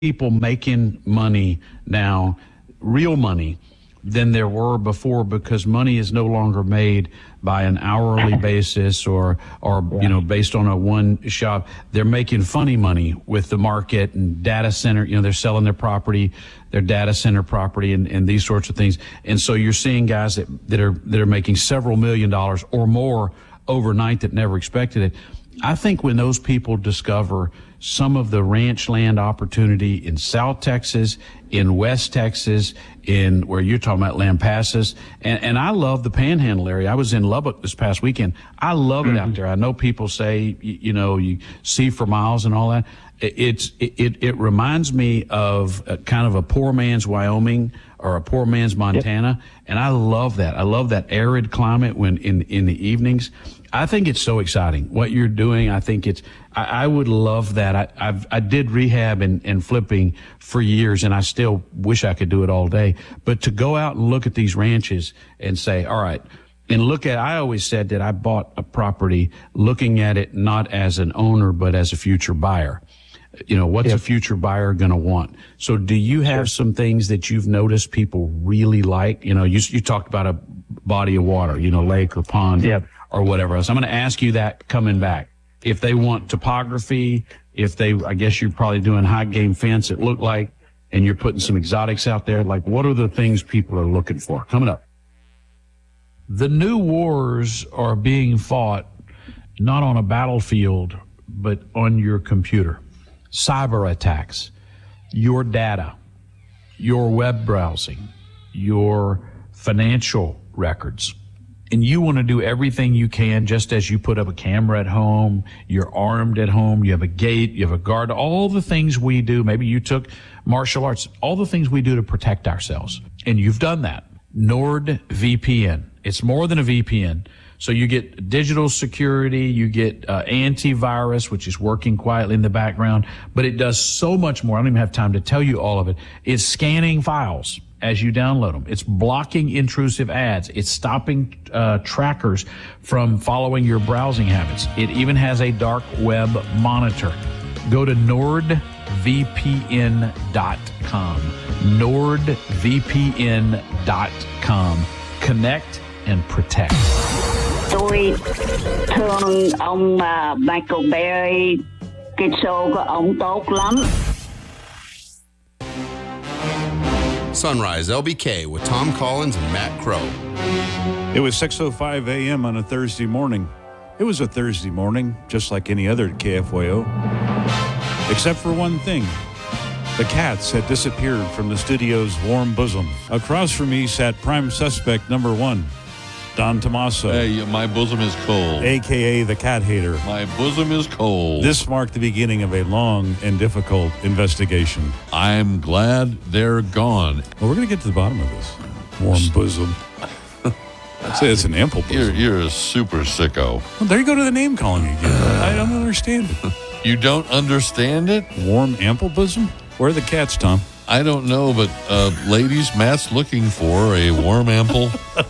people making money now, real money, than there were before, because money is no longer made by an hourly basis or based on a one shop. They're making funny money with the market and data center. They're selling their property, their data center property, and these sorts of things. And so you're seeing guys that are making several $1 million or more overnight that never expected it. I think when those people discover some of the ranch land opportunity in South Texas, in West Texas, in where you're talking about Lampasas, and I love the Panhandle area. I was in Lubbock this past weekend. I love it out there. I know people say, you see for miles and all that. It reminds me of kind of a poor man's Wyoming or a poor man's Montana. Yep. And I love that. I love that arid climate when in the evenings. I think it's so exciting what you're doing. I think I would love that. I did rehab and flipping for years, and I still wish I could do it all day. But to go out and look at these ranches and say, all right, and I always said that I bought a property looking at it not as an owner, but as a future buyer. What's a future buyer going to want? So do you have some things that you've noticed people really like? You talked about a body of water, lake or pond or whatever else. I'm going to ask you that coming back. If they want topography, I guess you're probably doing high game fence, it looked like, and you're putting some exotics out there. Like, what are the things people are looking for? Coming up. The new wars are being fought not on a battlefield, but on your computer. Cyber attacks, your data, your web browsing, your financial records. And you want to do everything you can, just as you put up a camera at home, you're armed at home, you have a gate, you have a guard, all the things we do. Maybe you took martial arts, all the things we do to protect ourselves. And you've done that. NordVPN. It's more than a VPN. So you get digital security, you get antivirus, which is working quietly in the background, but it does so much more. I don't even have time to tell you all of it. It's scanning files as you download them. It's blocking intrusive ads. It's stopping trackers from following your browsing habits. It even has a dark web monitor. Go to NordVPN.com. NordVPN.com. Connect and protect. Tôi thương ông Michael Berry, cái show của ông tốt lắm. Sunrise LBK with Tom Collins and Matt Crow. It was 6:05 a.m. on a Thursday morning. It was a Thursday morning, just like any other at KFYO. Except for one thing. The cats had disappeared from the studio's warm bosom. Across from me sat prime suspect number one, Don Tomaso. Hey, my bosom is cold. A.K.A. the cat hater. My bosom is cold. This marked the beginning of a long and difficult investigation. I'm glad they're gone. Well, we're going to get to the bottom of this. Warm bosom. I'd say it's an ample bosom. You're a super sicko. Well, there you go to the name calling again. I don't understand it. You don't understand it? Warm, ample bosom? Where are the cats, Tom? I don't know, but ladies, Matt's looking for a warm, ample...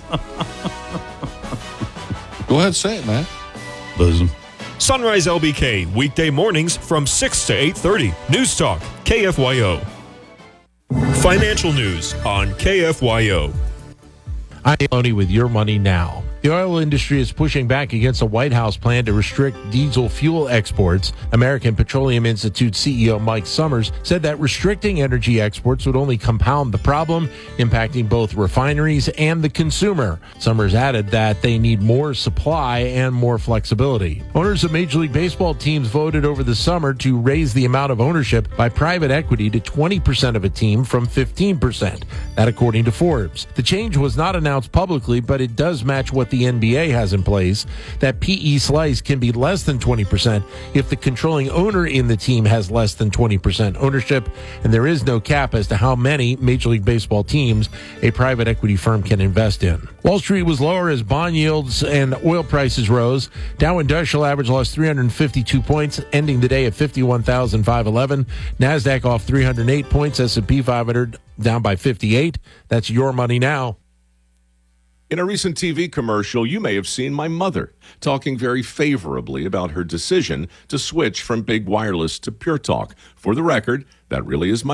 Go ahead, say it, Matt. Bosom. Sunrise LBK, weekday mornings from 6 to 8:30. News Talk, KFYO. Financial news on KFYO. I'm Tony with Your Money Now. The oil industry is pushing back against a White House plan to restrict diesel fuel exports. American Petroleum Institute CEO Mike Summers said that restricting energy exports would only compound the problem, impacting both refineries and the consumer. Summers added that they need more supply and more flexibility. Owners of Major League Baseball teams voted over the summer to raise the amount of ownership by private equity to 20% of a team from 15%. That according to Forbes. The change was not announced publicly, but it does match what the NBA has in place. That PE slice can be less than 20% if the controlling owner in the team has less than 20% ownership, and there is no cap as to how many Major League Baseball teams a private equity firm can invest in. Wall Street was lower as bond yields and oil prices rose. Dow Industrial Average lost 352 points, ending the day at 51,511. NASDAQ off 308 points. S&P 500 down by 58. That's Your Money Now. In a recent TV commercial, you may have seen my mother talking very favorably about her decision to switch from big wireless to Pure Talk. For the record, that really is my